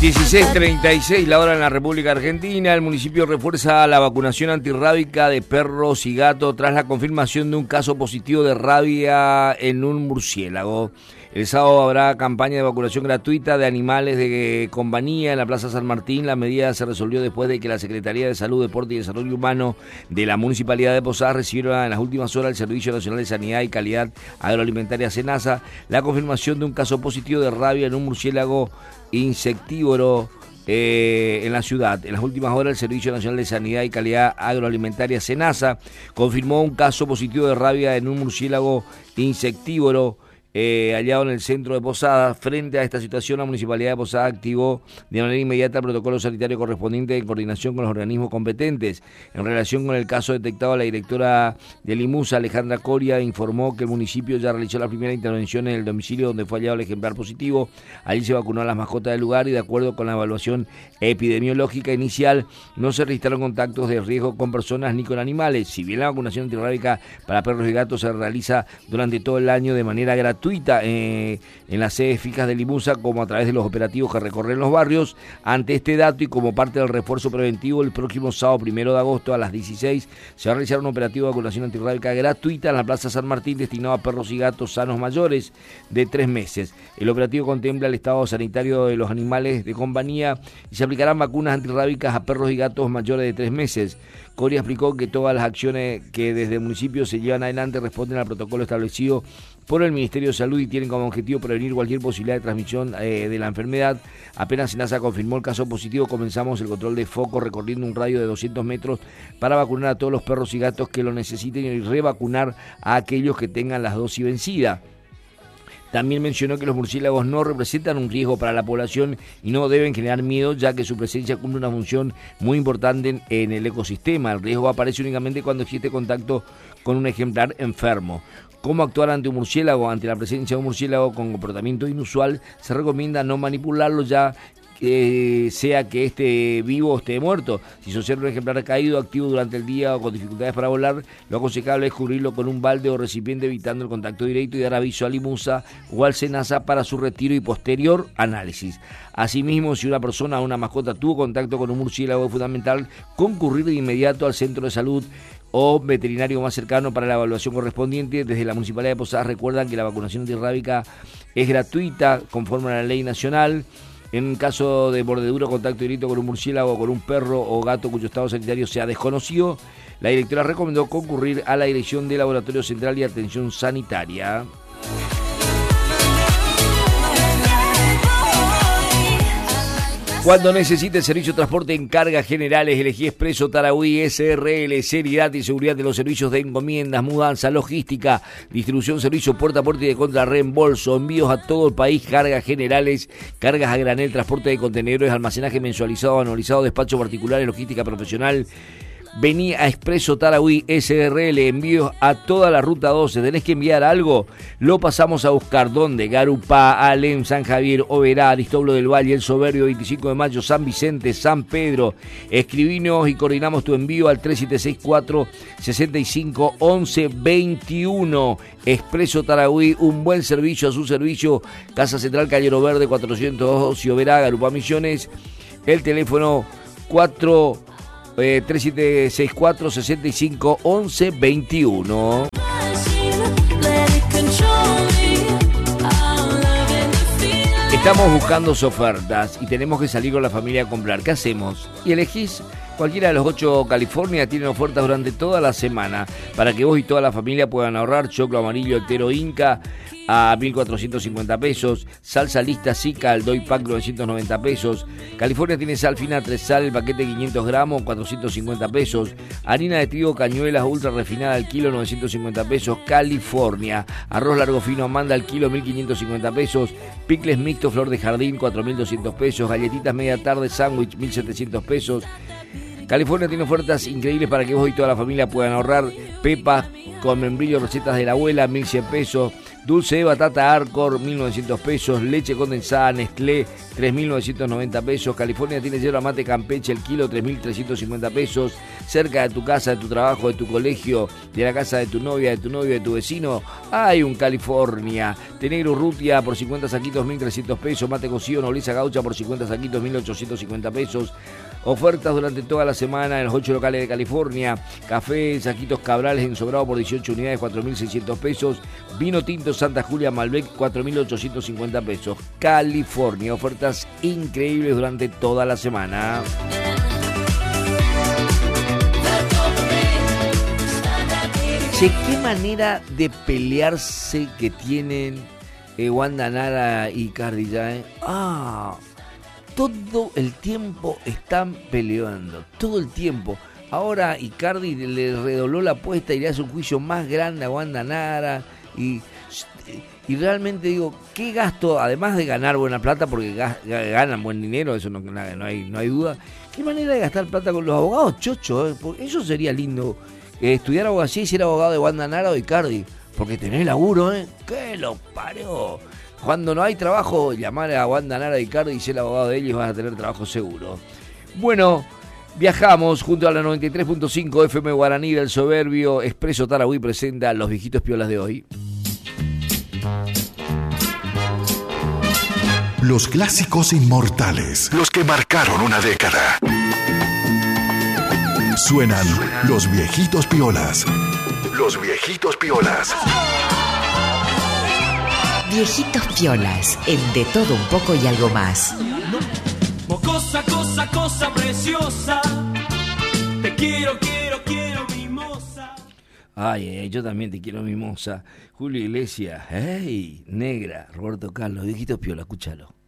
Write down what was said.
16:36 la hora en la República Argentina. El municipio refuerza la vacunación antirrábica de perros y gatos tras la confirmación de un caso positivo de rabia en un murciélago. El sábado habrá campaña de vacunación gratuita de animales de compañía en la Plaza San Martín. La medida se resolvió después de que la Secretaría de Salud, Deporte y Desarrollo Humano de la Municipalidad de Posadas recibiera en las últimas horas el Servicio Nacional de Sanidad y Calidad Agroalimentaria SENASA la confirmación de un caso positivo de rabia en un murciélago insectívoro en la ciudad. En las últimas horas el Servicio Nacional de Sanidad y Calidad Agroalimentaria SENASA confirmó un caso positivo de rabia en un murciélago insectívoro hallado en el centro de Posadas. Frente a esta situación, la Municipalidad de Posadas activó de manera inmediata el protocolo sanitario correspondiente en coordinación con los organismos competentes. En relación con el caso detectado, la directora del IMUSA, Alejandra Coria, informó que el municipio ya realizó la primera intervención en el domicilio donde fue hallado el ejemplar positivo. Allí se vacunó a las mascotas del lugar y, de acuerdo con la evaluación epidemiológica inicial, no se registraron contactos de riesgo con personas ni con animales. Si bien la vacunación antirrábica para perros y gatos se realiza durante todo el año de manera gratuita en las sedes fijas del IMUSA, como a través de los operativos que recorren los barrios. Ante este dato y como parte del refuerzo preventivo, el próximo sábado 1 de agosto a las 16 se va a realizar un operativo de vacunación antirrábica gratuita en la Plaza San Martín destinado a perros y gatos sanos mayores de 3 meses. El operativo contempla el estado sanitario de los animales de compañía y se aplicarán vacunas antirrábicas a perros y gatos mayores de 3 meses. Coria explicó que todas las acciones que desde el municipio se llevan adelante responden al protocolo establecido por el Ministerio de Salud y tienen como objetivo prevenir cualquier posibilidad de transmisión de la enfermedad. Apenas SENASA confirmó el caso positivo, comenzamos el control de foco recorriendo un radio de 200 metros para vacunar a todos los perros y gatos que lo necesiten y revacunar a aquellos que tengan las dosis vencidas. También mencionó que los murciélagos no representan un riesgo para la población y no deben generar miedo, ya que su presencia cumple una función muy importante en el ecosistema. El riesgo aparece únicamente cuando existe contacto con un ejemplar enfermo. ¿Cómo actuar ante un murciélago? Ante la presencia de un murciélago con comportamiento inusual, se recomienda no manipularlo, ya sea que esté vivo o esté muerto. Si se observa un ejemplar caído, activo durante el día o con dificultades para volar, lo aconsejable es cubrirlo con un balde o recipiente, evitando el contacto directo, y dar aviso al IMUSA o al SENASA para su retiro y posterior análisis. Asimismo, si una persona o una mascota tuvo contacto con un murciélago, es fundamental concurrir de inmediato al centro de salud o veterinario más cercano para la evaluación correspondiente. Desde la Municipalidad de Posadas recuerdan que la vacunación antirrábica es gratuita conforme a la ley nacional. En caso de mordedura o contacto directo con un murciélago, con un perro o gato cuyo estado sanitario sea desconocido, la directora recomendó concurrir a la Dirección de Laboratorio Central y Atención Sanitaria. Cuando necesites servicio de transporte en cargas generales, elegí Expreso Tarahui SRL, seriedad y seguridad de los servicios de encomiendas, mudanza, logística, distribución, servicio puerta a puerta y de contrarreembolso, envíos a todo el país, cargas generales, cargas a granel, transporte de contenedores, almacenaje mensualizado, anualizado, despacho particular, logística profesional. Vení a Expreso Tarahui SRL, envíos a toda la Ruta 12. ¿Tenés que enviar algo? Lo pasamos a buscar. ¿Dónde? Garupá, Alem, San Javier, Oberá, Aristóbulo del Valle, El Soberbio, 25 de Mayo, San Vicente, San Pedro. Escribinos y coordinamos tu envío al 3764-651121. Expreso Tarahui, un buen servicio a su servicio. Casa Central, Callero Verde, 402 y Oberá, Garupá, Misiones. El teléfono 3764-651121. Estamos buscando ofertas y tenemos que salir con la familia a comprar. ¿Qué hacemos? Y elegís cualquiera de los 8 California. Tienen ofertas durante toda la semana para que vos y toda la familia puedan ahorrar. Choclo amarillo entero Inca a 1.450 pesos. Salsa lista Zika al Doy Pack 990 pesos. California tiene sal fina Tresal, el paquete 500 gramos, 450 pesos. Harina de trigo Cañuelas ultra refinada al kilo, 950 pesos. California. Arroz largo fino Amanda al kilo, 1.550 pesos. Picles mixto Flor de Jardín, 4.200 pesos. Galletitas media tarde sándwich, 1.700 pesos. California tiene ofertas increíbles para que vos y toda la familia puedan ahorrar. Pepas con membrillo, recetas de la abuela, 1.100 pesos. Dulce de batata Arcor, 1.900 pesos. Leche condensada Nestlé, 3.990 pesos. California tiene yerba mate Campeche, el kilo, 3.350 pesos. Cerca de tu casa, de tu trabajo, de tu colegio, de la casa de tu novia, de tu novio, de tu vecino, hay un California. Tenegro Urrutia por 50 saquitos, 1.300 pesos. Mate cocido Nobleza Gaucha por 50 saquitos, 1.850 pesos. Ofertas durante toda la semana en los 8 locales de California. Café, saquitos Cabrales en sobrado por 18 unidades, 4.600 pesos. Vino tinto Santa Julia Malbec, 4.850 pesos. California, ofertas increíbles durante toda la semana. Che, qué manera de pelearse que tienen Wanda Nara y Icardi ya, todo el tiempo están peleando, todo el tiempo. Ahora Icardi le redobló la apuesta y le hace un juicio más grande a Wanda Nara. Y realmente digo, ¿qué gasto? Además de ganar buena plata, porque ganan buen dinero, eso no hay duda. ¿Qué manera de gastar plata con los abogados chochos? Porque eso sería lindo, estudiar abogacía y ser abogado de Wanda Nara o Icardi. Porque tenés laburo, ¿Qué lo parió? Cuando no hay trabajo, llamar a Wanda Nara y Icardi y ser abogado de ellos, vas a tener trabajo seguro. Bueno, viajamos junto a la 93.5 FM Guaraní del Soberbio. Expreso Tarahui presenta a los viejitos piolas de hoy. Los clásicos inmortales, los que marcaron una década. Suenan los viejitos piolas. Los viejitos piolas. Viejitos piolas, el de todo un poco y algo más. Cosa preciosa. Te quiero, mimosa. Ay, yo también te quiero, mimosa. Julio Iglesias, hey, negra, Roberto Carlos, viejitos piola, escúchalo.